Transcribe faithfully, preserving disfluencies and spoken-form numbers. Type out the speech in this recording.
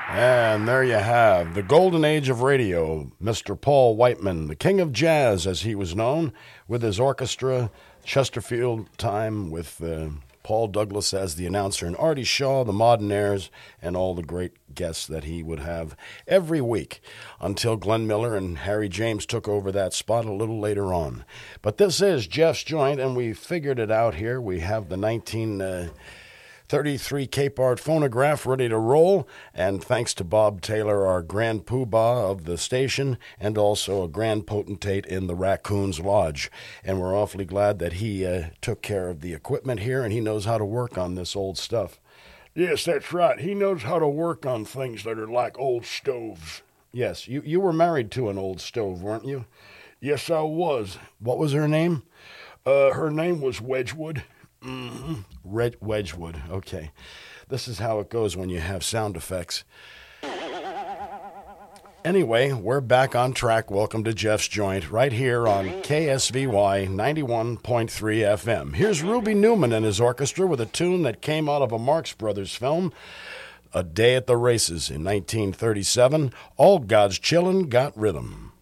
And there you have the golden age of radio, Mister Paul Whiteman, the king of jazz as he was known, with his orchestra, Chesterfield time with uh, Paul Douglas as the announcer, and Artie Shaw, the Modernaires, and all the great guests that he would have every week until Glenn Miller and Harry James took over that spot a little later on. But this is Jeff's Joint, and we figured it out here. We have the nineteen thirty-three Cape Art phonograph ready to roll, and thanks to Bob Taylor, our grand poobah of the station, and also a grand potentate in the Raccoons Lodge. And we're awfully glad that he uh, took care of the equipment here, and he knows how to work on this old stuff. Yes, that's right. He knows how to work on things that are like old stoves. Yes, you, you were married to an old stove, weren't you? Yes, I was. What was her name? Uh, her name was Wedgwood. Mm-hmm. Red Wedgwood. Okay. This is how it goes when you have sound effects. Anyway, we're back on track. Welcome to Jeff's Joint right here on K S V Y ninety-one point three F M. Here's Ruby Newman and his orchestra with a tune that came out of a Marx Brothers film, A Day at the Races in nineteen thirty-seven. All God's Chillin' Got Rhythm.